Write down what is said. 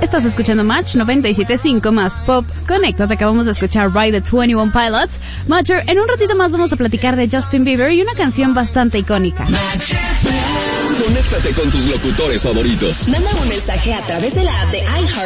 Estás escuchando Match 97.5 más Pop. Conéctate, acabamos de escuchar Ride the 21 Pilots. Matcher, en un ratito más vamos a platicar de Justin Bieber y una canción bastante icónica. Conéctate con tus locutores favoritos. Manda un mensaje a través de la app de iHeart